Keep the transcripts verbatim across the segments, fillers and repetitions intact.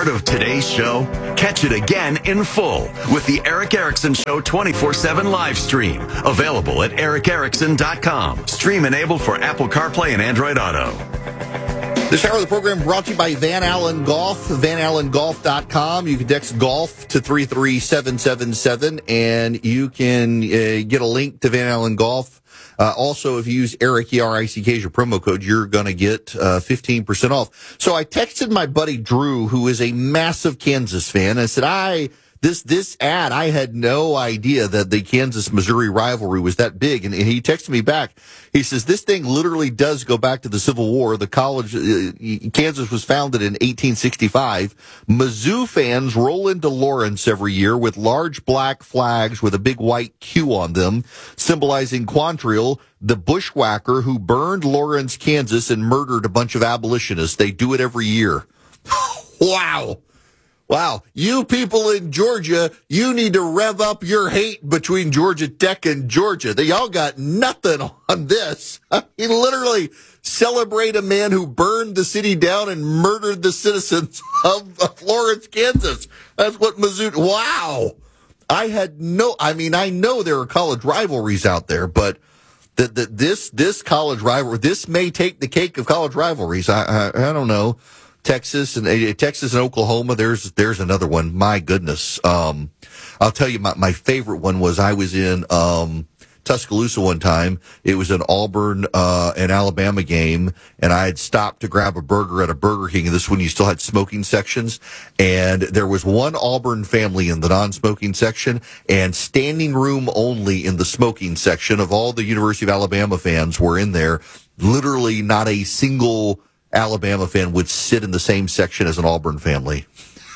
part of today's show? Catch it again in full with the Eric Erickson Show twenty-four seven live stream. Available at eric erickson dot com. Stream enabled for Apple CarPlay and Android Auto. This hour of the program brought to you by Van Allen Golf, van allen golf dot com. You can text golf to three three seven seven seven, and you can uh, get a link to Van Allen Golf. Uh, also, if you use Eric, E R I C K, as your promo code, you're going to get uh, fifteen percent off. So I texted my buddy Drew, who is a massive Kansas fan. I said, I... This this ad, I had no idea that the Kansas-Missouri rivalry was that big. And he texted me back. He says, this thing literally does go back to the Civil War. The college, uh, Kansas was founded in eighteen sixty-five. Mizzou fans roll into Lawrence every year with large black flags with a big white Q on them, symbolizing Quantrill, the bushwhacker who burned Lawrence, Kansas, and murdered a bunch of abolitionists. They do it every year. Wow. Wow, you people in Georgia, you need to rev up your hate between Georgia Tech and Georgia. They all got nothing on this. I mean, literally celebrate a man who burned the city down and murdered the citizens of, of Lawrence, Kansas. That's what Mizzou. Wow. I had no, I mean, I know there are college rivalries out there, but the, the, this, this college rivalry, this may take the cake of college rivalries. I, I, I don't know. Texas and uh, Texas and Oklahoma. There's there's another one. My goodness. Um, I'll tell you, my, my favorite one was I was in um, Tuscaloosa one time. It was an Auburn uh, and Alabama game, and I had stopped to grab a burger at a Burger King. And this one you still had smoking sections, and there was one Auburn family in the non-smoking section, and standing room only in the smoking section. Of all the University of Alabama fans were in there. Literally, not a single Alabama fan would sit in the same section as an Auburn family.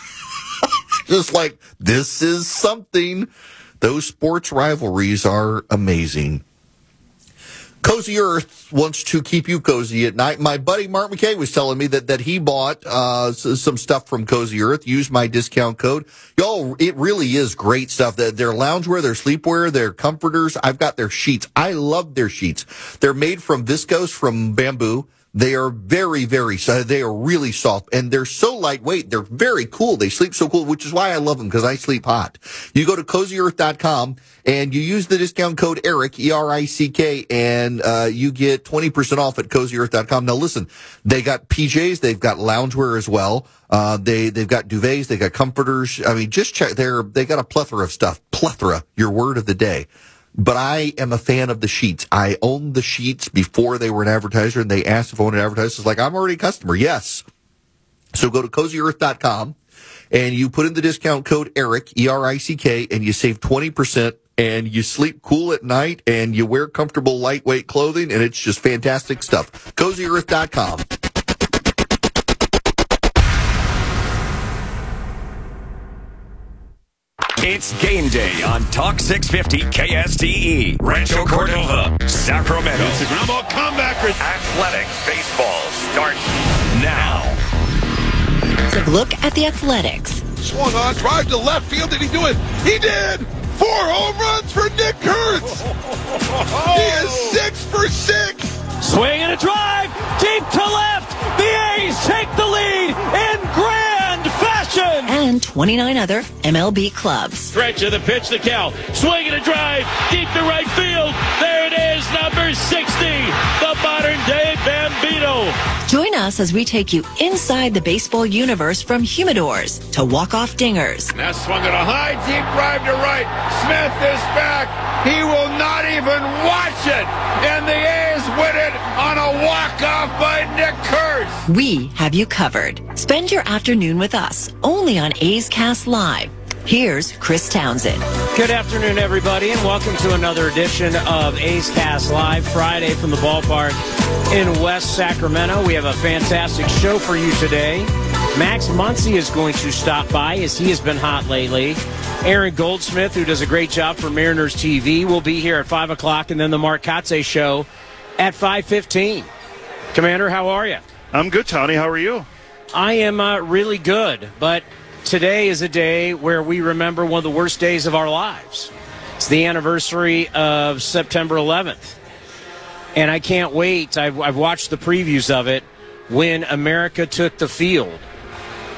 Just like, this is something. Those sports rivalries are amazing. Cozy Earth wants to keep you cozy at night. My buddy Mark McKay was telling me that, that he bought uh, some stuff from Cozy Earth. Use my discount code. Y'all, it really is great stuff. Their loungewear, their sleepwear, their comforters. I've got their sheets. I love their sheets. They're made from viscose, from bamboo. They are very, very, they are really soft, and they're so lightweight. They're very cool. They sleep so cool, which is why I love them, because I sleep hot. You go to cozy earth dot com, and you use the discount code ERIC, E R I C K, and uh you get twenty percent off at cozy earth dot com. Now, listen, they got P Js, they've got loungewear as well. Uh they, they've got duvets, they got comforters. I mean, just check, they're, they got a plethora of stuff. Plethora, your word of the day. But I am a fan of the sheets. I owned the sheets before they were an advertiser, and they asked if I wanted to advertise. I was like, I'm already a customer. Yes. So go to cozy earth dot com, and you put in the discount code ERIC, E R I C K, and you save twenty percent, and you sleep cool at night, and you wear comfortable, lightweight clothing, and it's just fantastic stuff. cozy earth dot com. It's game day on Talk six fifty K S T E. Rancho Cordova, Sacramento. Instagram ball comebacker. Athletic baseball starts now. Let's look at the Athletics. Swung on, drive to left field. Did he do it? He did! Four home runs for Nick Kurtz. He is six for six. Swing and a drive, deep to left. The A's take the lead in grand fashion. And twenty-nine other M L B clubs. Stretch of the pitch to Cal. Swing and a drive, deep to right field. There it is, number sixty, the modern-day Bambino. Join us as we take you inside the baseball universe, from humidors to walk-off dingers. Now swung at a high, deep drive to right. Smith is back. He will not even watch it. And the A's win it on a walk-off by Nick Kurtz. We have you covered. Spend your afternoon with us, only on A's Cast Live. Here's Chris Townsend. Good afternoon, everybody, and welcome to another edition of A's Cast Live, Friday from the ballpark in West Sacramento. We have a fantastic show for you today. Max Muncy is going to stop by, as he has been hot lately. Aaron Goldsmith, who does a great job for Mariners T V, will be here at five o'clock, and then the Mark Kotze Show at five fifteen. Commander, how are you? I'm good, Tony. How are you? I am uh, really good, but today is a day where we remember one of the worst days of our lives. It's the anniversary of September eleventh, and I can't wait. I've, I've watched the previews of it when America took the field.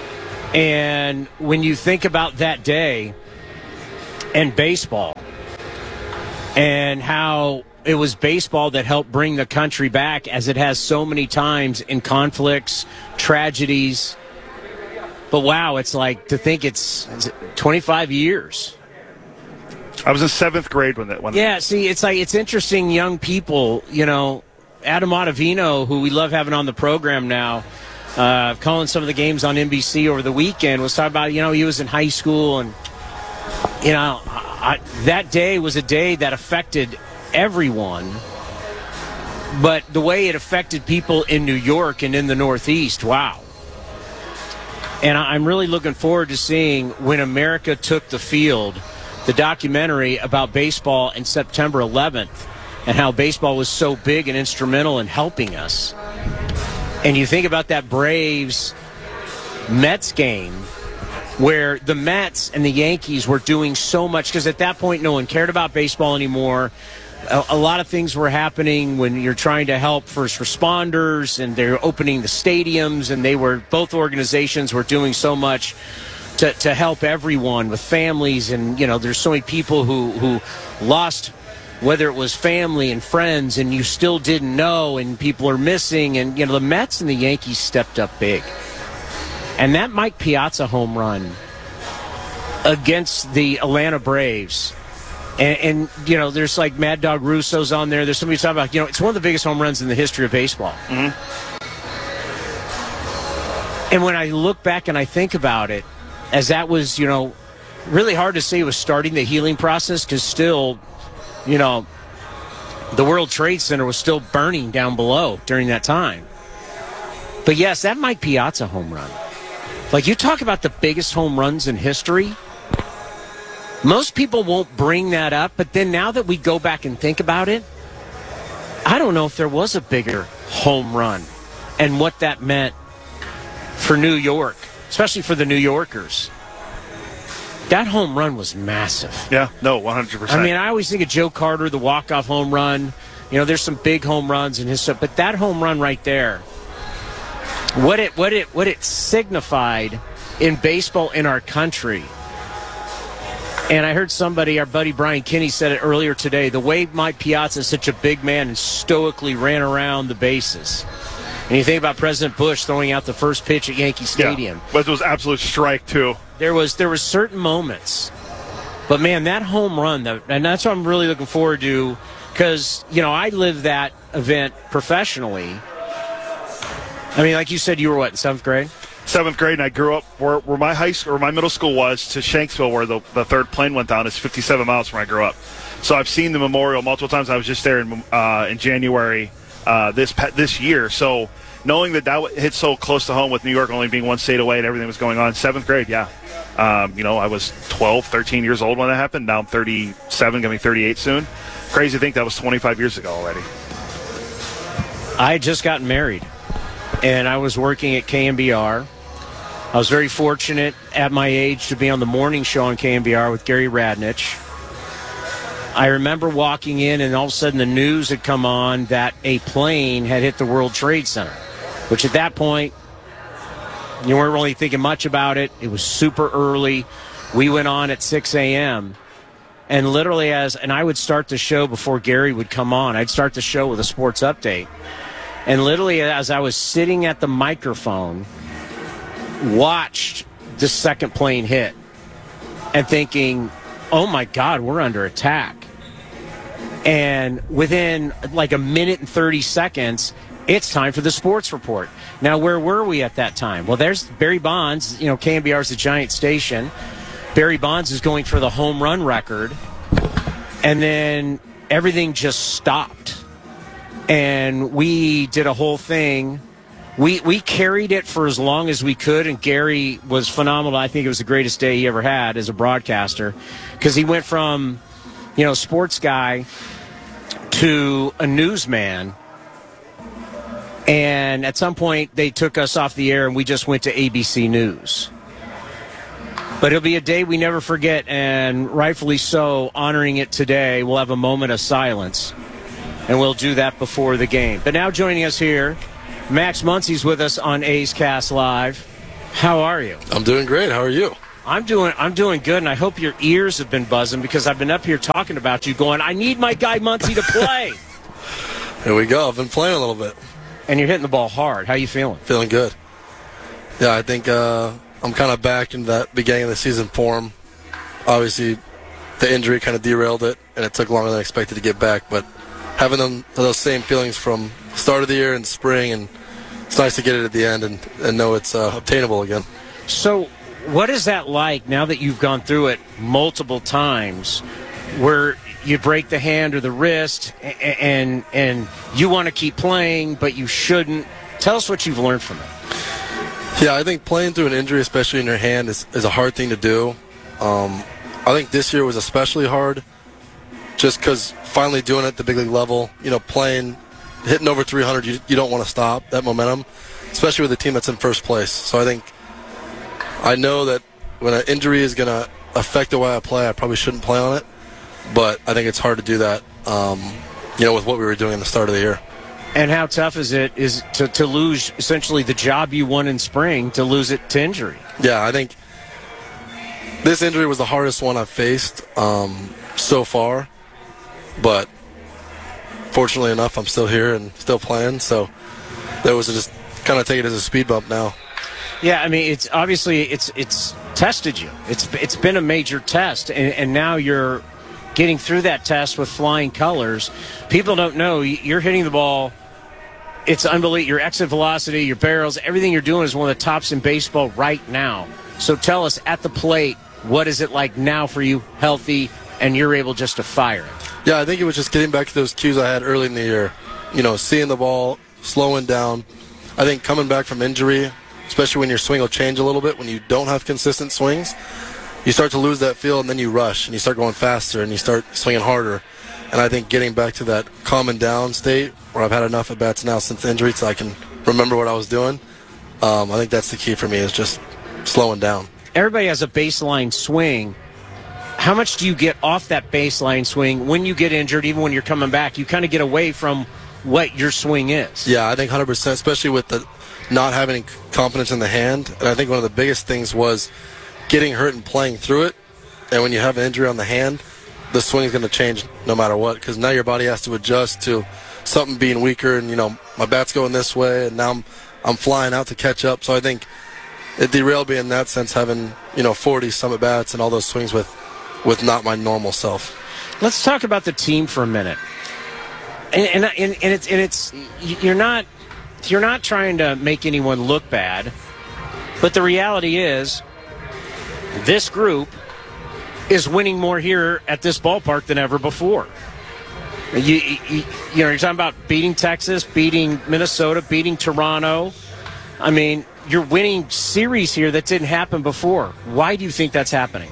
And when you think about that day and baseball and how it was baseball that helped bring the country back, as it has so many times in conflicts, tragedies. But wow, it's like to think it's twenty-five years. I was in seventh grade when that one. Yeah, see, it's like it's interesting. Young people, you know, Adam Ottavino, who we love having on the program now, uh, calling some of the games on N B C over the weekend, was talking about, you know, he was in high school, and you know, I, that day was a day that affected everyone. But the way it affected people in New York and in the Northeast, wow. And I'm really looking forward to seeing When America Took the Field, the documentary about baseball in September eleventh, and how baseball was so big and instrumental in helping us. And you think about that Braves-Mets game where the Mets and the Yankees were doing so much, because at that point no one cared about baseball anymore. A, a lot of things were happening when you're trying to help first responders, and they're opening the stadiums, and they were both organizations were doing so much to, to help everyone with families. And, you know, there's so many people who, who lost, whether it was family and friends, and you still didn't know, and people are missing. And, you know, the Mets and the Yankees stepped up big. And that Mike Piazza home run against the Atlanta Braves, and, and you know, there's like Mad Dog Russo's on there. There's somebody talking about, you know, it's one of the biggest home runs in the history of baseball. Mm-hmm. And when I look back and I think about it, as that was, you know, really hard to say it was starting the healing process, because still, you know, the World Trade Center was still burning down below during that time. But yes, that Mike Piazza home run. Like, you talk about the biggest home runs in history. Most people won't bring that up, but then now that we go back and think about it, I don't know if there was a bigger home run and what that meant for New York, especially for the New Yorkers. That home run was massive. Yeah, no, one hundred percent. I mean, I always think of Joe Carter, the walk-off home run. You know, there's some big home runs in his stuff, but that home run right there, what it what it what it signified in baseball in our country. And I heard somebody, our buddy Brian Kinney, said it earlier today, the way Mike Piazza is such a big man and stoically ran around the bases. And you think about President Bush throwing out the first pitch at Yankee Stadium. Yeah, but it was absolute strike, too. There was there was certain moments. But, man, that home run, and that's what I'm really looking forward to, because, you know, I lived that event professionally. I mean, like you said, you were, what, in seventh grade? Seventh grade, and I grew up where, where my high school, or my middle school was, to Shanksville, where the, the third plane went down. It's fifty-seven miles from where I grew up. So I've seen the memorial multiple times. I was just there in uh, in January uh, this this year. So knowing that that hit so close to home, with New York only being one state away and everything was going on, seventh grade, yeah. Um, you know, I was twelve, thirteen years old when that happened. Now I'm thirty-seven, going to be thirty-eight soon. Crazy to think that was twenty-five years ago already. I had just gotten married, and I was working at K M B R. I was very fortunate at my age to be on the morning show on K M B R with Gary Radnich. I remember walking in, and all of a sudden the news had come on that a plane had hit the World Trade Center, which at that point, you weren't really thinking much about it. It was super early. We went on at six a.m., and literally as, and I would start the show before Gary would come on. I'd start the show with a sports update. And literally as I was sitting at the microphone, watched the second plane hit and thinking, oh my God, we're under attack. And within like a minute and thirty seconds, it's time for the sports report. Now, where were we at that time? Well, there's Barry Bonds. You know, K M B R is a giant station. Barry Bonds is going for the home run record. And then everything just stopped. And we did a whole thing. We we carried it for as long as we could, and Gary was phenomenal. I think it was the greatest day he ever had as a broadcaster, because he went from, you know, sports guy to a newsman. And at some point, they took us off the air, and we just went to A B C News. But it'll be a day we never forget, and rightfully so, honoring it today. We'll have a moment of silence, and we'll do that before the game. But now joining us here, Max Muncy's with us on A's Cast Live. How are you? I'm doing great. How are you? I'm doing I'm doing good, and I hope your ears have been buzzing because I've been up here talking about you going, I need my guy Muncy to play. Here we go. I've been playing a little bit. And you're hitting the ball hard. How you feeling? Feeling good. Yeah, I think uh, I'm kind of back in that beginning of the season form. Obviously, the injury kind of derailed it, and it took longer than expected to get back. But having them, those same feelings from start of the year and spring, and it's nice to get it at the end and, and know it's uh, obtainable again. So what is that like now that you've gone through it multiple times where you break the hand or the wrist and and, and you want to keep playing, but you shouldn't? Tell us what you've learned from it. Yeah, I think playing through an injury, especially in your hand, is, is a hard thing to do. Um, I think this year was especially hard just because finally doing it at the big league level, you know, playing, hitting over three hundred, you, you don't want to stop that momentum, especially with a team that's in first place. So I think I know that when an injury is going to affect the way I play, I probably shouldn't play on it, but I think it's hard to do that, um, you know, with what we were doing in the start of the year. And how tough is it is to, to lose essentially the job you won in spring, to lose it to injury? Yeah, I think this injury was the hardest one I've faced um, so far, but fortunately enough, I'm still here and still playing, so that was just kind of take it as a speed bump now. Yeah, I mean, it's obviously it's it's tested you. It's it's been a major test, and, and now you're getting through that test with flying colors. People don't know you're hitting the ball. It's unbelievable. Your exit velocity, your barrels, everything you're doing is one of the tops in baseball right now. So tell us, at the plate, what is it like now for you, healthy, and you're able just to fire it? Yeah, I think it was just getting back to those cues I had early in the year. You know, seeing the ball, slowing down. I think coming back from injury, especially when your swing will change a little bit, when you don't have consistent swings, you start to lose that feel, and then you rush, and you start going faster, and you start swinging harder. And I think getting back to that calming down state, where I've had enough at-bats now since the injury so I can remember what I was doing, um, I think that's the key for me, is just slowing down. Everybody has a baseline swing. How much do you get off that baseline swing when you get injured, even when you're coming back? You kind of get away from what your swing is. Yeah, I think one hundred percent, especially with the not having confidence in the hand. And I think one of the biggest things was getting hurt and playing through it. And when you have an injury on the hand, the swing is going to change no matter what, because now your body has to adjust to something being weaker, and, you know, my bat's going this way, and now I'm, I'm flying out to catch up. So I think it derailed me in that sense, having, you know, forty some at bats and all those swings with, with not my normal self. Let's talk about the team for a minute. And, and, and, and it's and it's you're not you're not trying to make anyone look bad, but the reality is this group is winning more here at this ballpark than ever before. You, you, you know, you're talking about beating Texas, beating Minnesota, beating Toronto. I mean, you're winning series here that didn't happen before. Why do you think that's happening?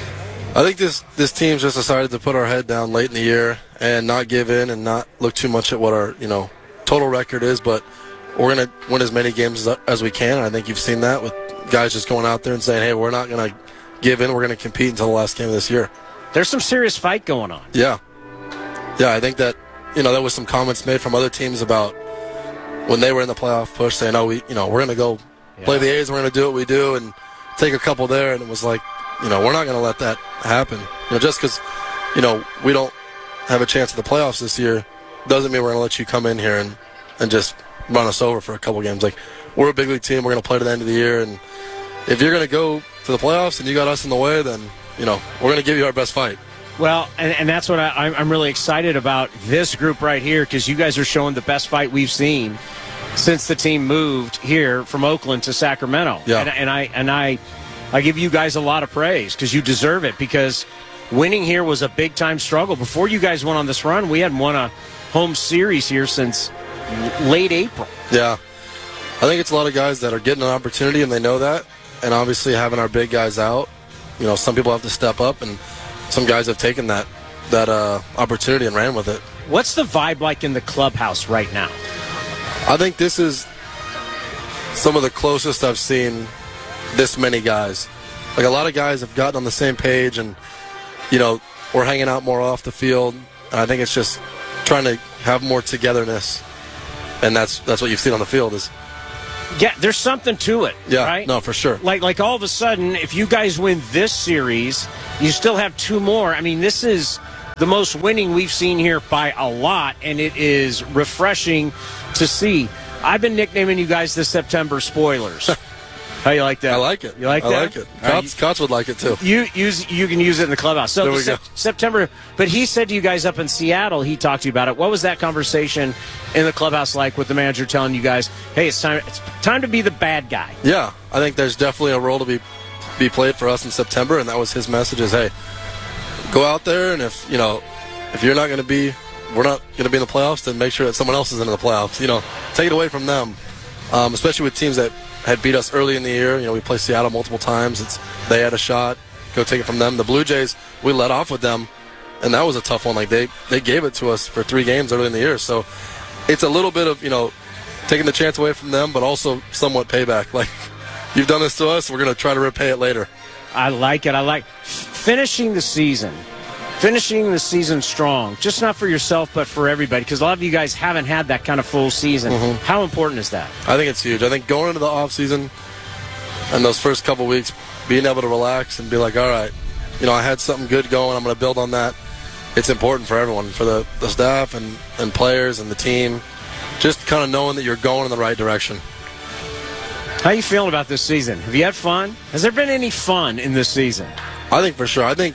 I think this this team's just decided to put our head down late in the year and not give in and not look too much at what our, you know, total record is, but we're going to win as many games as, as we can. And I think you've seen that with guys just going out there and saying, hey, we're not going to give in. We're going to compete until the last game of this year. There's some serious fight going on. Yeah. Yeah, I think that, you know, there was some comments made from other teams about when they were in the playoff push saying, oh, we, you know, we're going to go yeah. play the A's, we're going to do what we do and take a couple there. And it was like, you know, we're not going to let that happen. You know, just because, you know, we don't have a chance at the playoffs this year doesn't mean we're going to let you come in here and, and just run us over for a couple games. Like, we're a big league team. We're going to play to the end of the year. And if you're going to go to the playoffs and you got us in the way, then, you know, we're going to give you our best fight. Well, and, and that's what I, I'm really excited about this group right here, because you guys are showing the best fight we've seen since the team moved here from Oakland to Sacramento. Yeah. And, and I and I, I give you guys a lot of praise because you deserve it, because winning here was a big-time struggle. Before you guys went on this run, we hadn't won a home series here since late April. Yeah. I think it's a lot of guys that are getting an opportunity, and they know that. And obviously having our big guys out, you know, some people have to step up, and some guys have taken that that uh, opportunity and ran with it. What's the vibe like in the clubhouse right now? I think this is some of the closest I've seen this many guys. Like, a lot of guys have gotten on the same page, and, you know, we're hanging out more off the field. And I think it's just trying to have more togetherness, and that's that's what you've seen on the field. Is Yeah, there's something to it. Yeah, right? no, for sure. Like, like all of a sudden, if you guys win this series, you still have two more. I mean, this is the most winning we've seen here by a lot, and it is refreshing to see. I've been nicknaming you guys the September Spoilers. How you like that? I like it. You like I that? like it. Right, Cots, Cots would like it too. You use you can use it in the clubhouse. So There the we go. Sep- September, but he said to you guys up in Seattle, he talked to you about it. What was that conversation in the clubhouse like with the manager telling you guys, "Hey, it's time it's time to be the bad guy"? Yeah, I think there's definitely a role to be be played for us in September, and that was his message: is hey, go out there, and if you know if you're not going to be, we're not going to be in the playoffs, then make sure that someone else is in the playoffs. You know, take it away from them, um, especially with teams that had beat us early in the year. You know, we played Seattle multiple times. It's they had a shot. Go take it from them. The Blue Jays, we let off with them, and that was a tough one. Like they they gave it to us for three games early in the year. So it's a little bit of, you know, taking the chance away from them, but also somewhat payback. Like, you've done this to us, we're going to try to repay it later. I like it. I like finishing the season. Finishing the season strong, just not for yourself, but for everybody, because a lot of you guys haven't had that kind of full season. Mm-hmm. How important is that? I think it's huge. I think going into the off season and those first couple weeks, being able to relax and be like, all right, you know, I had something good going, I'm going to build on that. It's important for everyone, for the, the staff and, and players and the team, just kind of knowing that you're going in the right direction. How are you feeling about this season? Have you had fun? Has there been any fun in this season? I think for sure. I think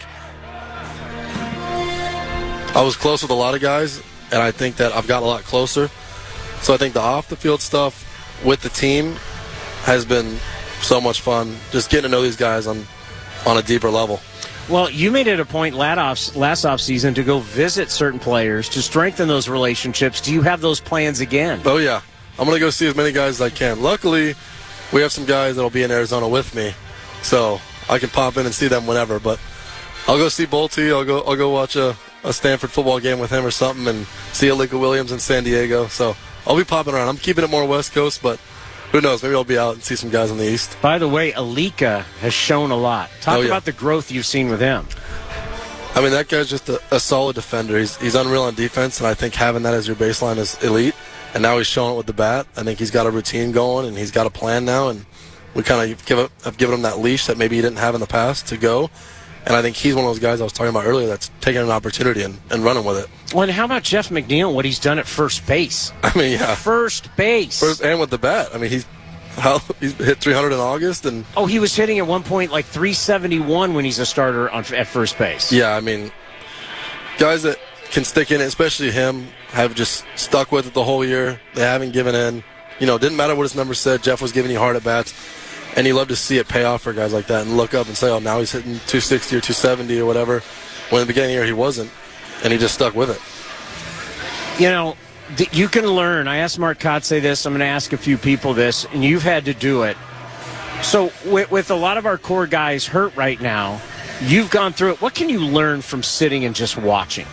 I was close with a lot of guys, and I think that I've gotten a lot closer. So I think the off-the-field stuff with the team has been so much fun, just getting to know these guys on, on a deeper level. Well, you made it a point last off, last off season to go visit certain players to strengthen those relationships. Do you have those plans again? Oh, yeah. I'm going to go see as many guys as I can. Luckily, we have some guys that will be in Arizona with me, so I can pop in and see them whenever. But I'll go see Bolte. I'll go I'll go watch a, a Stanford football game with him or something and see Alika Williams in San Diego. So I'll be popping around. I'm keeping it more West Coast, but who knows? Maybe I'll be out and see some guys on the East. By the way, Alika has shown a lot. Talk Oh, yeah. about the growth you've seen with him. I mean, that guy's just a, a solid defender. He's, he's unreal on defense, and I think having that as your baseline is elite. And now he's showing it with the bat. I think he's got a routine going, and he's got a plan now. And we kind of give it, have given him that leash that maybe he didn't have in the past to go. And I think he's one of those guys I was talking about earlier that's taking an opportunity and, and running with it. Well, and how about Jeff McNeil, what he's done at first base? I mean, yeah. First base. First, and with the bat. I mean, he's, how, he's hit three hundred in August. And Oh, he was hitting at one point like three seventy-one when he's a starter on, at first base. yeah, I mean, guys that can stick in it, especially him, have just stuck with it the whole year. They haven't given in. You know, didn't matter what his number said. Jeff was giving you hard at bats. And you love to see it pay off for guys like that and look up and say, oh, now he's hitting two sixty or two seventy or whatever. When at the beginning of the year he wasn't, and he just stuck with it. You know, th- you can learn. I asked Mark Kotze this. I'm going to ask a few people this, and you've had to do it. So with, with a lot of our core guys hurt right now, you've gone through it. What can you learn from sitting and just watching?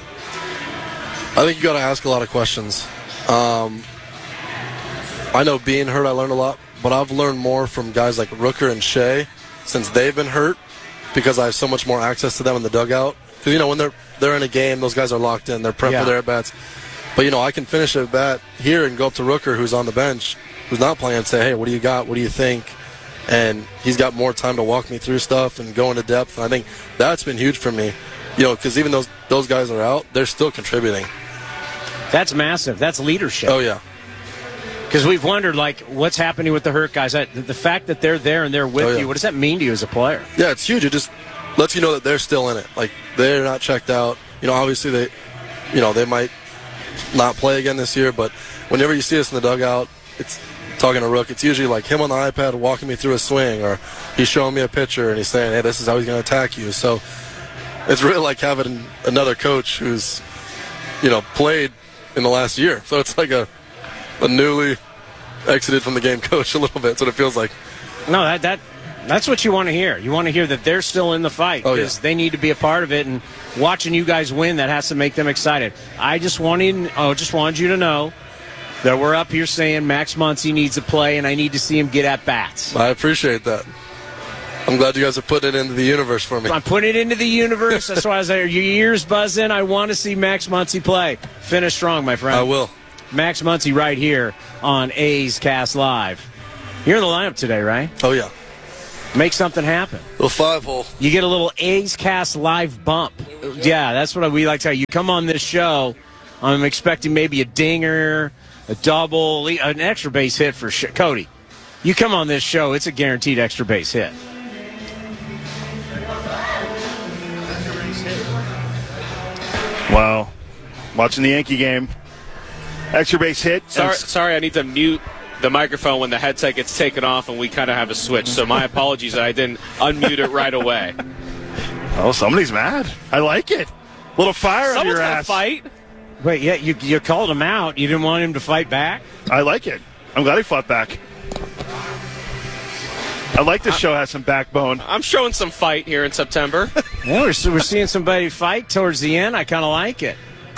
I think you got to ask a lot of questions. Um, I know being hurt, I learned a lot, but I've learned more from guys like Rooker and Shea since they've been hurt because I have so much more access to them in the dugout. Because, you know, when they're they're in a game, those guys are locked in. They're prepped Yeah. for their at-bats. But, you know, I can finish a bat here and go up to Rooker, who's on the bench, who's not playing, and say, hey, what do you got? What do you think? And he's got more time to walk me through stuff and go into depth. And I think that's been huge for me, you know, because even those those guys are out, they're still contributing. That's massive. That's leadership. Oh, yeah. Because we've wondered, like, what's happening with the hurt guys. That, the fact that they're there and they're with Oh, yeah. you, what does that mean to you as a player? Yeah, it's huge. It just lets you know that they're still in it. Like, they're not checked out. You know, obviously they, you know, they might not play again this year, but whenever you see us in the dugout, it's talking to Rook. It's usually like him on the iPad walking me through a swing, or he's showing me a picture and he's saying, hey, this is how he's going to attack you. So it's really like having another coach who's, you know, played in the last year. So it's like a, a newly exited from the game coach a little bit. That's what it feels like. No, that that that's what you want to hear. You want to hear that they're still in the fight Oh, yeah. because they need to be a part of it. And watching you guys win, that has to make them excited. I just wanted, oh, just wanted you to know that we're up here saying Max Muncy needs to play, and I need to see him get at bats. I appreciate that. I'm glad you guys are putting it into the universe for me. I'm putting it into the universe. That's why I was there. Your ears buzzing. I want to see Max Muncy play. Finish strong, my friend. I will. Max Muncy right here on A's Cast Live. You're in the lineup today, right? Oh, yeah. Make something happen. Little five hole. You get a little A's Cast live bump. Yeah, that's what we like to tell you. You come on this show, I'm expecting maybe a dinger, a double, an extra base hit for sh- Cody. You come on this show, it's a guaranteed extra base hit. Wow. Watching the Yankee game. Extra base hit. Sorry, sorry, I need to mute the microphone when the headset gets taken off and we kind of have a switch. So my apologies that I didn't unmute it right away. Oh, somebody's mad. I like it. Little fire on Someone's your gonna ass. fight. Wait, yeah, you, you called him out. You didn't want him to fight back? I like it. I'm glad he fought back. I like this show has some backbone. I'm showing some fight here in September. Yeah, we're, we're seeing somebody fight towards the end. I kind of like it.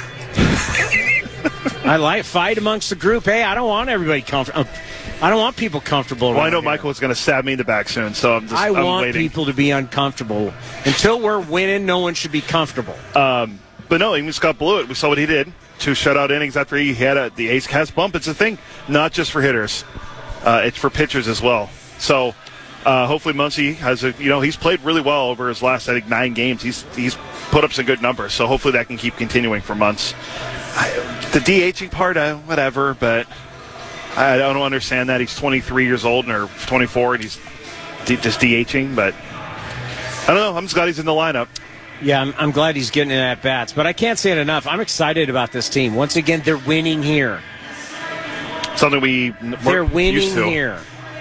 I like fight amongst the group. Hey, I don't want everybody comfortable. I don't want people comfortable. Well, I know here. Michael is going to stab me in the back soon, so I'm just I I'm want waiting. people to be uncomfortable. Until we're winning, no one should be comfortable. Um, but no, even Scott blew it. We saw what he did. Two shutout innings after he had a, the A's Cast bump. It's a thing, not just for hitters. Uh, it's for pitchers as well. So uh, hopefully Muncy has a, you know, he's played really well over his last, I think, nine games. He's he's put up some good numbers. So hopefully that can keep continuing for months. I, the DHing part, uh, whatever, but I don't understand that. He's twenty-three years old or twenty-four, and he's d- just DHing. But I don't know. I'm just glad he's in the lineup. Yeah, I'm, I'm glad he's getting in at bats, but I can't say it enough. I'm excited about this team. Once again, they're winning here. Something we they're winning used to. here.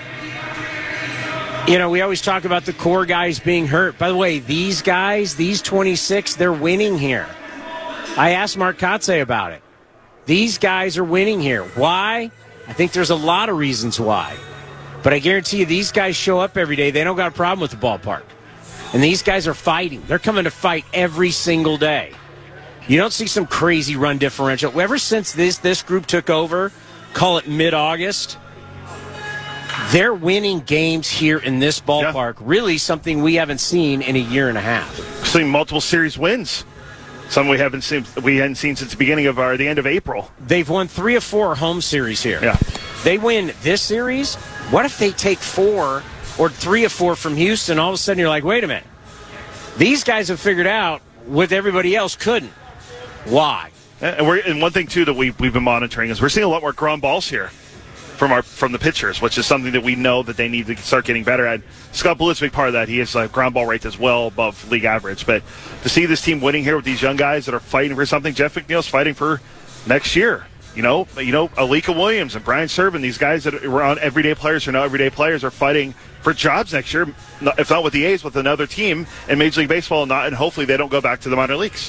You know, we always talk about the core guys being hurt. By the way, these guys, these twenty-six, they're winning here. I asked Mark Kotze about it. These guys are winning here. Why? I think there's a lot of reasons why. But I guarantee you, these guys show up every day. They don't got a problem with the ballpark. And these guys are fighting. They're coming to fight every single day. You don't see some crazy run differential. Ever since this this group took over, call it mid-August, they're winning games here in this ballpark. Yeah. Really something we haven't seen in a year and a half. We've seen multiple series wins. Some we haven't seen we hadn't seen since the beginning of our the end of April. They've won three of four home series here. Yeah. They win this series. What if they take four or three of four from Houston? All of a sudden you're like, wait a minute. These guys have figured out what everybody else couldn't. Why? And, we're, and one thing, too, that we, we've been monitoring is we're seeing a lot more ground balls here from our from the pitchers, which is something that we know that they need to start getting better at. Scott Blue is a big part of that. He has a ground ball rate that's well above league average. But to see this team winning here with these young guys that are fighting for something, Jeff McNeil's fighting for next year. You know, you know, Alika Williams and Brian Serven, these guys that were on everyday players or now everyday players are fighting for jobs next year, if not with the A's, with another team in Major League Baseball, not, and hopefully they don't go back to the minor leagues.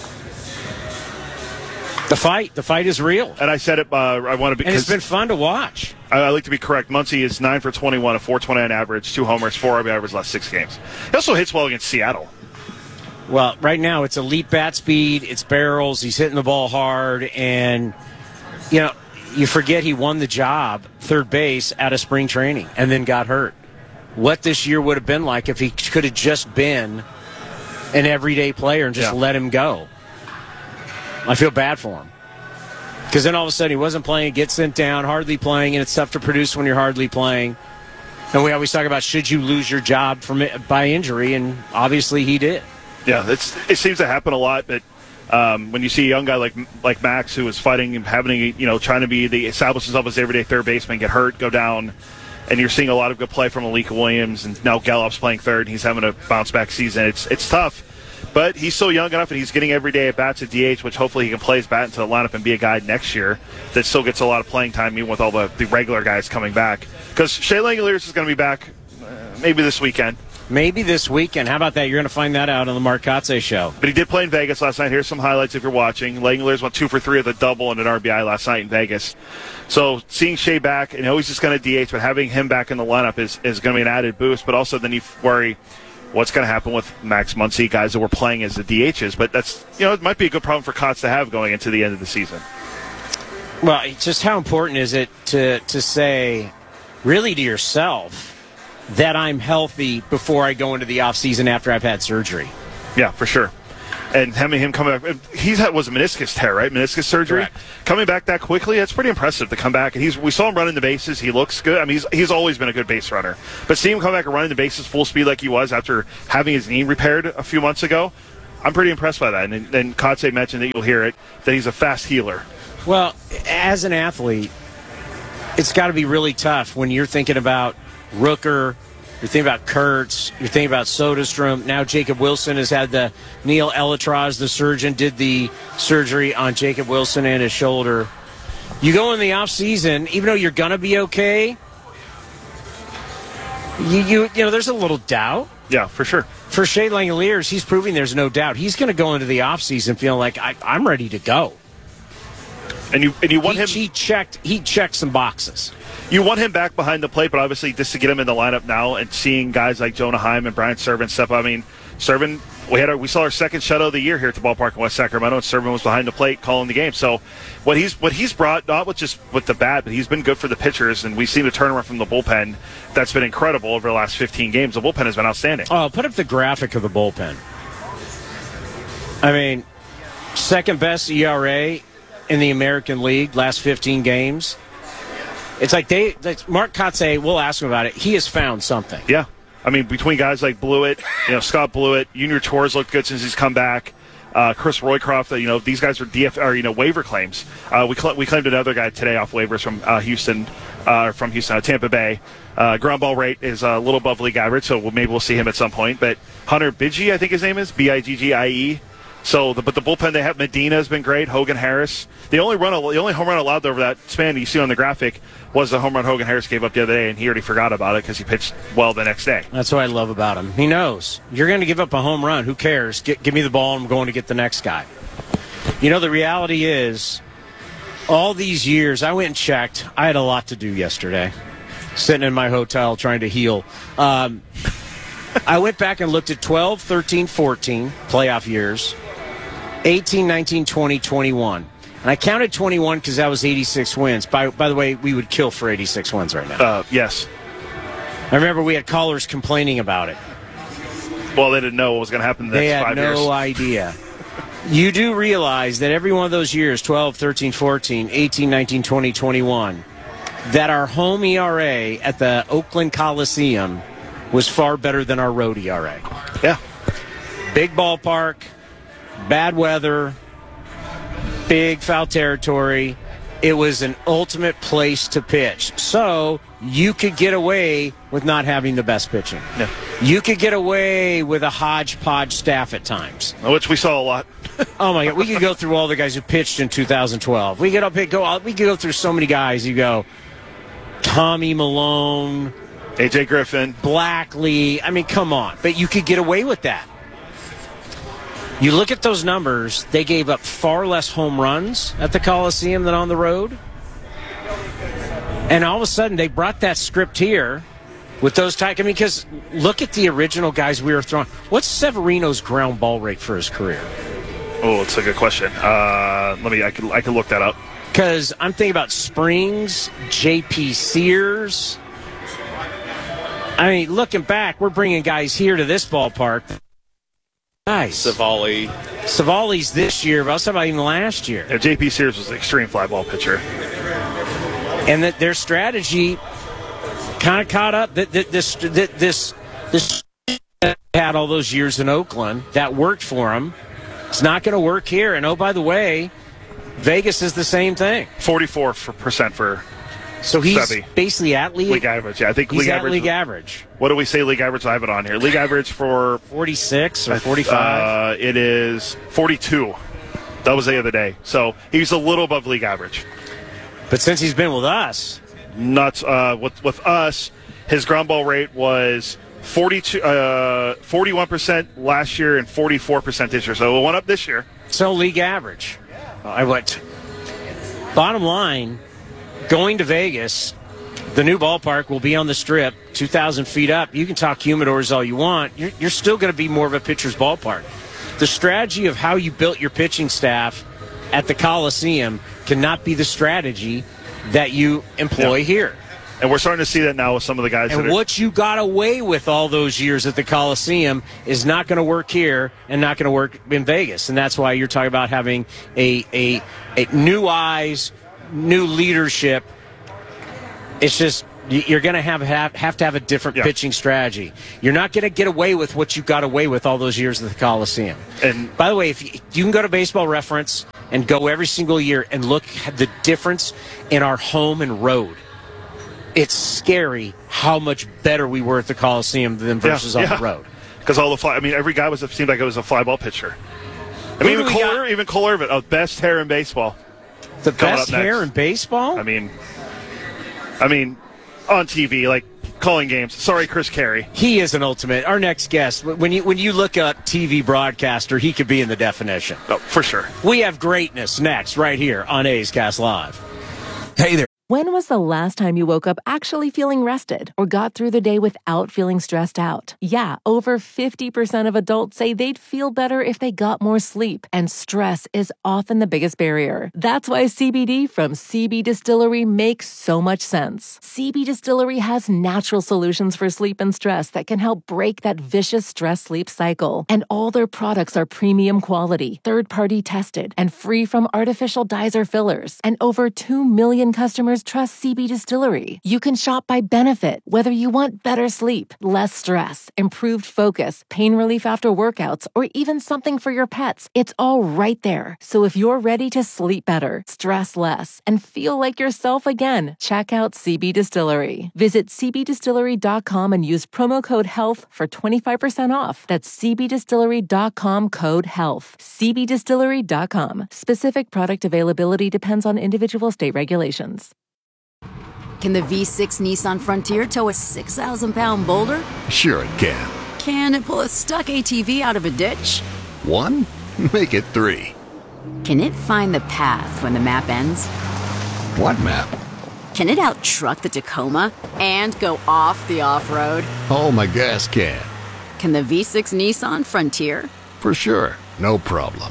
The fight, the fight is real. And I said it, uh, I want to be. And it's been fun to watch. I, I like to be correct. Muncy is nine for twenty-one, a four twenty-nine average, two homers, four R B I average last six games. He also hits well against Seattle. Well, right now it's elite bat speed, it's barrels, he's hitting the ball hard, and, you know, you forget he won the job, third base, out of spring training, and then got hurt. What this year would have been like if he could have just been an everyday player and just yeah. let him go. I feel bad for him. Because then all of a sudden he wasn't playing, gets sent down, hardly playing, and it's tough to produce when you're hardly playing. And we always talk about should you lose your job from it by injury, and obviously he did. Yeah, it's, it seems to happen a lot, but um, when you see a young guy like like Max who is fighting and having, you know, trying to be the establish himself as everyday third baseman, get hurt, go down, and you're seeing a lot of good play from Alika Williams, and now Gallup's playing third, and he's having a bounce back season. It's it's tough. But he's still young enough, and he's getting every day at bats at D H, which hopefully he can play his bat into the lineup and be a guy next year that still gets a lot of playing time, even with all the, the regular guys coming back. Because Shea Langeliers is going to be back uh, maybe this weekend. Maybe this weekend. How about that? You're going to find that out on the Mark Kotze show. But he did play in Vegas last night. Here's some highlights if you're watching. Langeliers went two for three with a double and an R B I last night in Vegas. So seeing Shea back, and always just going to D H, but having him back in the lineup is, is going to be an added boost. But also then you worry what's going to happen with Max Muncy, guys that were playing as the D Hs. But that's, you know, it might be a good problem for Kotz to have going into the end of the season. Well, just how important is it to to say, really to yourself, that I'm healthy before I go into the offseason after I've had surgery? Yeah, for sure. And having him come back, he's had was a meniscus tear, right? Meniscus surgery. Correct. Coming back that quickly, that's pretty impressive to come back. And he's we saw him running the bases. He looks good. I mean, he's he's always been a good base runner. But seeing him come back and running the bases full speed like he was after having his knee repaired a few months ago, I'm pretty impressed by that. And then Kotsay mentioned that you'll hear it, that he's a fast healer. Well, as an athlete, it's got to be really tough when you're thinking about Rooker, you're thinking about Kurtz, you're thinking about Soderstrom. Now Jacob Wilson has had the Neil Elitraz, the surgeon, did the surgery on Jacob Wilson and his shoulder. You go in the offseason, even though you're going to be okay, you, you you know, there's a little doubt. Yeah, for sure. For Shea Langeliers, he's proving there's no doubt. He's going to go into the offseason feeling like, I, I'm ready to go. And you and you want he, him. He checked. He checked some boxes. You want him back behind the plate, but obviously just to get him in the lineup now and seeing guys like Jonah Heim and Brian Servin step up. I mean, Servin, we had our, we saw our second shutout of the year here at the ballpark in West Sacramento, and Servin was behind the plate calling the game. So what he's what he's brought, not with just with the bat, but he's been good for the pitchers, and we've seen a turnaround from the bullpen that's been incredible over the last fifteen games. The bullpen has been outstanding. Oh, put up the graphic of the bullpen. I mean, second best E R A in the American League last fifteen games. It's like they, like Mark Kotsay, we'll ask him about it. He has found something. Yeah. I mean, between guys like Blewett, you know, Scott Blewett, Junior Torres looked good since he's come back. Uh, Chris Roycroft, you know, these guys are D F or you know waiver claims. Uh, we cl- we claimed another guy today off waivers from uh, Houston, uh, from Houston, uh, Tampa Bay. Uh, ground ball rate is a little above league average, so we'll, maybe we'll see him at some point. But Hunter Biggie, I think his name is B I G G I E. So, the, but the bullpen they have, Medina has been great. Hogan Harris, the only run, the only home run allowed over that span you see on the graphic was the home run Hogan Harris gave up the other day, and he already forgot about it because he pitched well the next day. That's what I love about him. He knows you're going to give up a home run. Who cares? Get, give me the ball, and I'm going to get the next guy. You know, the reality is, all these years, I went and checked. I had a lot to do yesterday, sitting in my hotel trying to heal. Um, I went back and looked at twelve, thirteen, fourteen playoff years. eighteen, nineteen, twenty, twenty-one. And I counted twenty-one because that was eighty-six wins. By by the way, we would kill for eighty-six wins right now. Uh, yes. I remember we had callers complaining about it. Well, they didn't know what was going to happen in the they next five years. They had no idea. You do realize that every one of those years, twelve, thirteen, fourteen, eighteen, nineteen, twenty, twenty-one, that our home E R A at the Oakland Coliseum was far better than our road E R A. Yeah. Big ballpark, bad weather, big foul territory. It was an ultimate place to pitch. So you could get away with not having the best pitching. Yeah. You could get away with a hodgepodge staff at times. Which we saw a lot. Oh, my God. We could go through all the guys who pitched in two thousand twelve. We could, up, go, we could go through so many guys. You go Tommy Malone, A J Griffin, Blackley. I mean, come on. But you could get away with that. You look at those numbers, they gave up far less home runs at the Coliseum than on the road. And all of a sudden, they brought that script here with those type. I mean, because look at the original guys we were throwing. What's Severino's ground ball rate for his career? Oh, it's a good question. Uh, let me, I can, I can look that up. Because I'm thinking about Springs, J P Sears. I mean, looking back, we're bringing guys here to this ballpark. Nice. Savali. Savali's this year, but I was talking about even last year. Yeah, J P Sears was an extreme fly ball pitcher. And that their strategy kind of caught up. That this this this had all those years in Oakland that worked for them. It's not going to work here. And oh, by the way, Vegas is the same thing. Forty-four percent for. So he's Sevy. Basically at league, league average. Yeah, I think he's league at average. league average. What do we say league average? I have it on here. League average for forty-six or forty-five. Uh, it is forty-two. That was the other day. So he's a little above league average. But since he's been with us, nuts. Uh, with with us, his ground ball rate was forty-two, uh, forty-one percent last year and forty-four percent this year. So it went up this year. So league average. I went. Bottom line. Going to Vegas, the new ballpark will be on the Strip, two thousand feet up. You can talk humidors all you want. You're, you're still going to be more of a pitcher's ballpark. The strategy of how you built your pitching staff at the Coliseum cannot be the strategy that you employ yeah. here. And we're starting to see that now with some of the guys. And that are, what you got away with all those years at the Coliseum is not going to work here and not going to work in Vegas. And that's why you're talking about having a, a, a new eyes, new leadership. It's just you're going to have, have have to have a different yeah. pitching strategy. You're not going to get away with what you got away with all those years at the Coliseum. And by the way, if you, you can go to Baseball Reference and go every single year and look at the difference in our home and road. It's scary how much better we were at the Coliseum than versus yeah, yeah. on the road. Because all the fly, I mean, every guy was it seemed like it was a fly ball pitcher. I mean, even Cole, got? even Cole Irvin, oh, best hair in baseball. The best hair in baseball? I mean, I mean, on T V, like calling games. Sorry, Chris Carey. He is an ultimate. Our next guest, when you when you look up T V broadcaster, he could be in the definition. Oh, for sure. We have greatness next, right here on A's Cast Live. Hey there. When was the last time you woke up actually feeling rested or got through the day without feeling stressed out? Yeah, over fifty percent of adults say they'd feel better if they got more sleep, and stress is often the biggest barrier. That's why C B D from C B Distillery makes so much sense. C B Distillery has natural solutions for sleep and stress that can help break that vicious stress-sleep cycle. And all their products are premium quality, third-party tested, and free from artificial dyes or fillers. And over two million customers trust C B Distillery. You can shop by benefit, whether you want better sleep, less stress, improved focus, pain relief after workouts, or even something for your pets. It's all right there. So if you're ready to sleep better, stress less, and feel like yourself again, check out C B Distillery. Visit c b distillery dot com and use promo code HEALTH for twenty-five percent off. That's c b distillery dot com code HEALTH. c b distillery dot com. Specific product availability depends on individual state regulations. Can the V six Nissan Frontier tow a six thousand pound boulder? Sure it can. Can it pull a stuck A T V out of a ditch? One? Make it three. Can it find the path when the map ends? What map? Can it out-truck the Tacoma and go off the off-road? Oh, my gas can. Can the V six Nissan Frontier? For sure. No problem.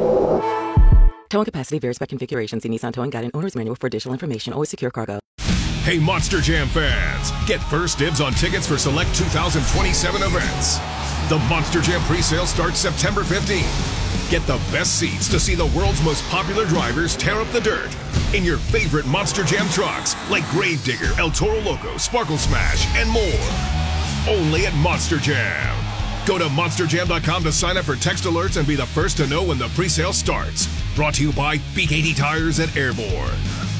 Towing capacity varies by configuration. See Nissan Towing Guide and Owner's Manual for additional information. Always secure cargo. Hey, Monster Jam fans, get first dibs on tickets for select two thousand twenty-seven events. The Monster Jam presale starts September fifteenth. Get the best seats to see the world's most popular drivers tear up the dirt in your favorite Monster Jam trucks like Gravedigger, El Toro Loco, Sparkle Smash, and more. Only at Monster Jam. Go to monster jam dot com to sign up for text alerts and be the first to know when the presale starts. Brought to you by B K T Tires at Airborne.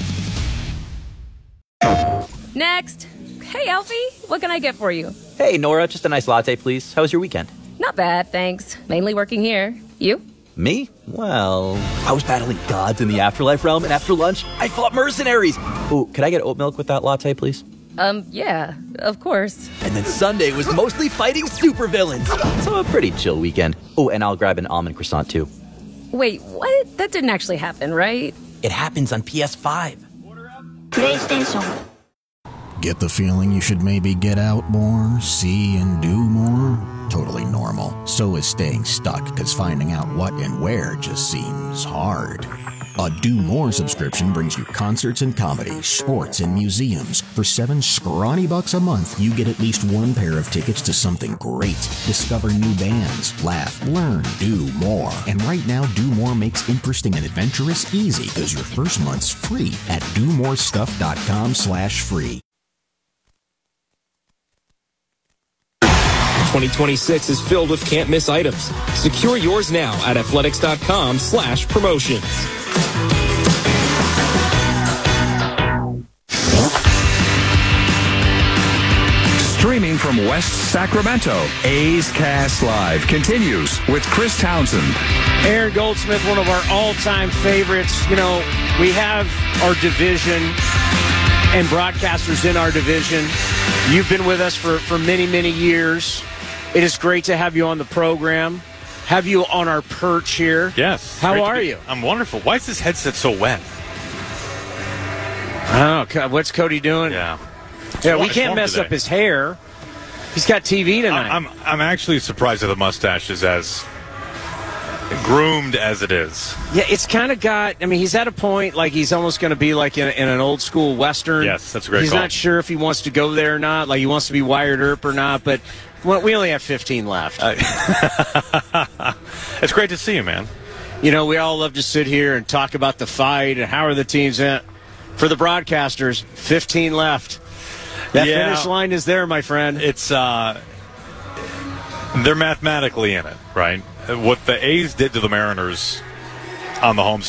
Next. Hey, Alfie, what can I get for you? Hey, Nora, just a nice latte, please. How was your weekend? Not bad, thanks. Mainly working here. You? Me? Well, I was battling gods in the afterlife realm, and after lunch, I fought mercenaries. Ooh, could I get oat milk with that latte, please? Um, yeah, of course. And then Sunday was mostly fighting supervillains. So a pretty chill weekend. Oh, and I'll grab an almond croissant, too. Wait, what? That didn't actually happen, right? It happens on P S five. PlayStation. Get the feeling you should maybe get out more, see and do more? Totally normal. So is staying stuck, because finding out what and where just seems hard. A Do More subscription brings you concerts and comedy, sports and museums. For seven scrawny bucks a month, you get at least one pair of tickets to something great. Discover new bands, laugh, learn, do more. And right now, Do More makes interesting and adventurous easy, because your first month's free at do more stuff dot com slash free. twenty twenty-six is filled with can't-miss items. Secure yours now at athletics dot com slash promotions. Streaming from West Sacramento, A's Cast Live continues with Chris Townsend. Aaron Goldsmith, one of our all-time favorites. You know, we have our division and broadcasters in our division. You've been with us for, for many, many years. It is great to have you on the program, have you on our perch here. Yes. How are you? I'm wonderful. Why is this headset so wet? I don't know. What's Cody doing? Yeah. Yeah, we can't mess up his hair. He's got T V tonight. I'm, I'm, I'm actually surprised that the mustache is as groomed as it is. Yeah, it's kind of got. I mean, he's at a point like he's almost going to be like in, in an old school Western. Yes, that's a great He's call. not sure if he wants to go there or not. Like he wants to be Wired Earp or not. But well, we only have fifteen left. Uh, it's great to see you, man. You know, we all love to sit here and talk about the fight and how are the teams in. For the broadcasters, fifteen left. That Yeah. finish line is there, my friend. It's uh, they're mathematically in it, right? What the A's did to the Mariners on the home